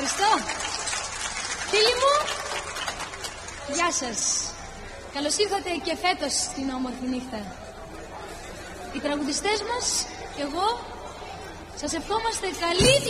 Ευχαριστώ. Φίλοι μου, γεια σας. Καλώς ήρθατε και φέτος στην όμορφη νύχτα. Οι τραγουδιστές μας και εγώ σας ευχόμαστε καλή